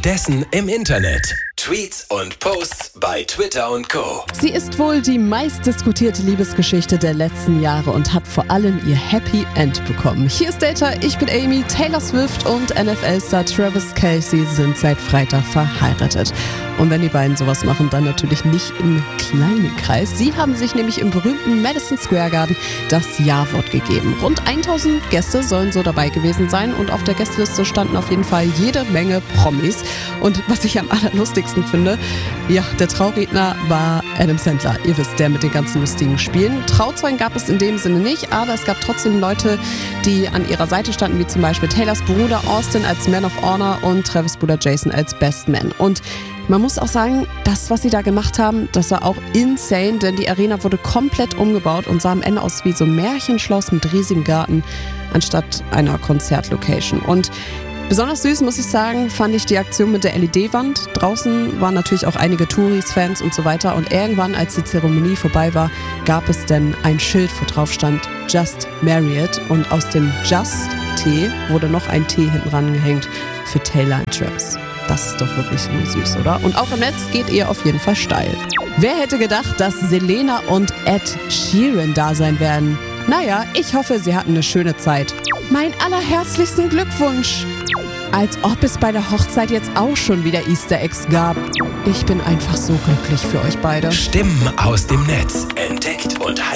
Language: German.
Stattdessen im Internet. Tweets und Posts bei Twitter und Co. Sie ist wohl die meistdiskutierte Liebesgeschichte der letzten Jahre und hat vor allem ihr Happy End bekommen. Hier ist Data, ich bin Amy. Taylor Swift und NFL-Star Travis Kelce sind seit Freitag verheiratet. Und wenn die beiden sowas machen, dann natürlich nicht im kleinen Kreis. Sie haben sich nämlich im berühmten Madison Square Garden das Ja-Wort gegeben. Rund 1000 Gäste sollen so dabei gewesen sein und auf der Gästeliste standen auf jeden Fall jede Menge Promis. Und was ich am allerlustigsten finde, ja, der Trauredner war Adam Sandler. Ihr wisst, der mit den ganzen lustigen Spielen. Trauzeugen gab es in dem Sinne nicht, aber es gab trotzdem Leute, die an ihrer Seite standen, wie zum Beispiel Taylors Bruder Austin als Man of Honor und Travis' Bruder Jason als Best Man. Und man muss auch sagen, das, was sie da gemacht haben, das war auch insane, denn die Arena wurde komplett umgebaut und sah am Ende aus wie so ein Märchenschloss mit riesigem Garten anstatt einer Konzertlocation. Und besonders süß, muss ich sagen, fand ich die Aktion mit der LED-Wand. Draußen waren natürlich auch einige Touris, Fans und so weiter. Und irgendwann, als die Zeremonie vorbei war, gab es dann ein Schild, wo drauf stand Just Married. Und aus dem Just T wurde noch ein T hinten rangehängt für Taylor und Travis. Das ist doch wirklich nur süß, oder? Und auch im Netz geht ihr auf jeden Fall steil. Wer hätte gedacht, dass Selena und Ed Sheeran da sein werden? Naja, ich hoffe, sie hatten eine schöne Zeit. Mein allerherzlichsten Glückwunsch! Als ob es bei der Hochzeit jetzt auch schon wieder Easter Eggs gab. Ich bin einfach so glücklich für euch beide. Stimmen aus dem Netz. Entdeckt und